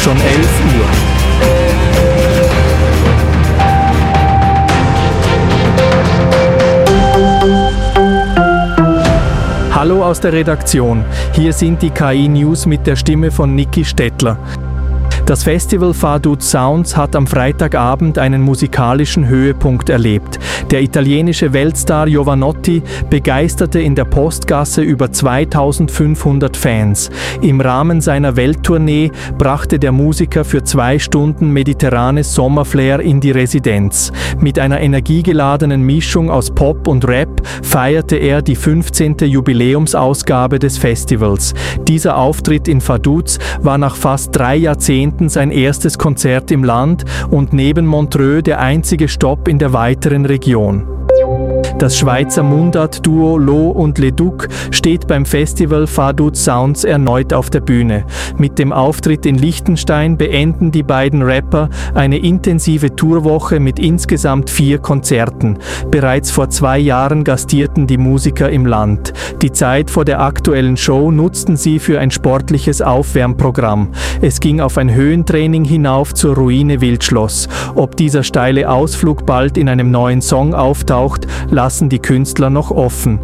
schon 11 Uhr. Hallo aus der Redaktion. Hier sind die KI-News mit der Stimme von Niki Stettler. Das Festival Vaduz Sounds hat am Freitagabend einen musikalischen Höhepunkt erlebt. Der italienische Weltstar Jovanotti begeisterte in der Postgasse über 2500 Fans. Im Rahmen seiner Welttournee brachte der Musiker für 2 Stunden mediterranes Sommerflair in die Residenz. Mit einer energiegeladenen Mischung aus Pop und Rap feierte er die 15. Jubiläumsausgabe des Festivals. Dieser Auftritt in Vaduz war nach fast 3 Jahrzehnten sein erstes Konzert im Land und neben Montreux der einzige Stopp in der weiteren Region. Das Schweizer Mundart-Duo Lo und Leduc steht beim Festival Vaduz Sounds erneut auf der Bühne. Mit dem Auftritt in Liechtenstein beenden die beiden Rapper eine intensive Tourwoche mit insgesamt 4 Konzerten. Bereits vor 2 Jahren gastierten die Musiker im Land. Die Zeit vor der aktuellen Show nutzten sie für ein sportliches Aufwärmprogramm. Es ging auf ein Höhentraining hinauf zur Ruine Wildschloss. Ob dieser steile Ausflug bald in einem neuen Song auftaucht, lassen die Künstler noch offen.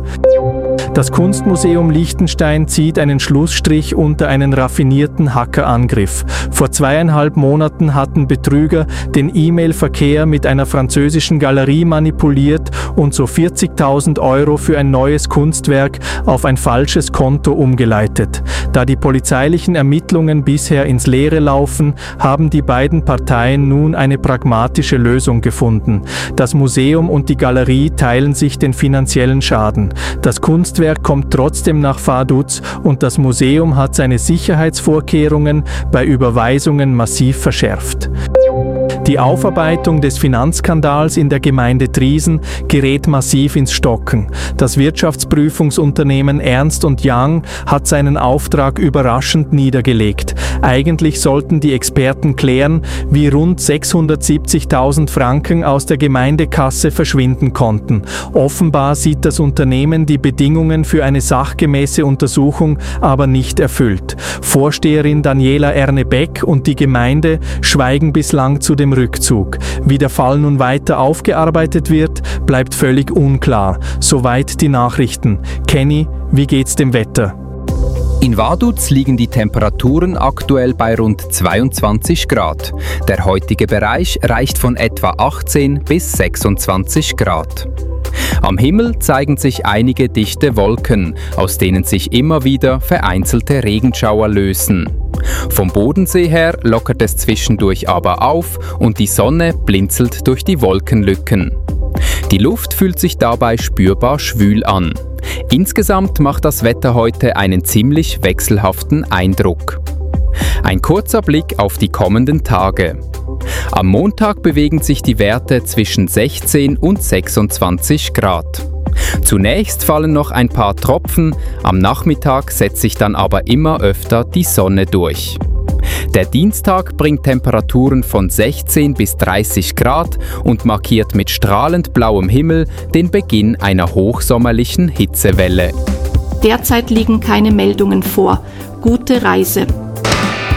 Das Kunstmuseum Liechtenstein zieht einen Schlussstrich unter einen raffinierten Hackerangriff. Vor 2,5 Monaten hatten Betrüger den E-Mail-Verkehr mit einer französischen Galerie manipuliert und so 40.000 € für ein neues Kunstwerk auf ein falsches Konto umgeleitet. Da die polizeilichen Ermittlungen bisher ins Leere laufen, haben die beiden Parteien nun eine pragmatische Lösung gefunden. Das Museum und die Galerie teilen sich den finanziellen Schaden. Das Kunstwerk kommt trotzdem nach Vaduz und das Museum hat seine Sicherheitsvorkehrungen bei Überweisungen massiv verschärft. Die Aufarbeitung des Finanzskandals in der Gemeinde Triesen gerät massiv ins Stocken. Das Wirtschaftsprüfungsunternehmen Ernst & Young hat seinen Auftrag überraschend niedergelegt. Eigentlich sollten die Experten klären, wie rund 670.000 Franken aus der Gemeindekasse verschwinden konnten. Offenbar sieht das Unternehmen die Bedingungen für eine sachgemäße Untersuchung aber nicht erfüllt. Vorsteherin Daniela Ernebeck und die Gemeinde schweigen bislang zu dem Rückzug. Wie der Fall nun weiter aufgearbeitet wird, bleibt völlig unklar. Soweit die Nachrichten. Kenny, wie geht's dem Wetter? In Vaduz liegen die Temperaturen aktuell bei rund 22 Grad. Der heutige Bereich reicht von etwa 18 bis 26 Grad. Am Himmel zeigen sich einige dichte Wolken, aus denen sich immer wieder vereinzelte Regenschauer lösen. Vom Bodensee her lockert es zwischendurch aber auf und die Sonne blinzelt durch die Wolkenlücken. Die Luft fühlt sich dabei spürbar schwül an. Insgesamt macht das Wetter heute einen ziemlich wechselhaften Eindruck. Ein kurzer Blick auf die kommenden Tage. Am Montag bewegen sich die Werte zwischen 16 und 26 Grad. Zunächst fallen noch ein paar Tropfen, am Nachmittag setzt sich dann aber immer öfter die Sonne durch. Der Dienstag bringt Temperaturen von 16 bis 30 Grad und markiert mit strahlend blauem Himmel den Beginn einer hochsommerlichen Hitzewelle. Derzeit liegen keine Meldungen vor. Gute Reise!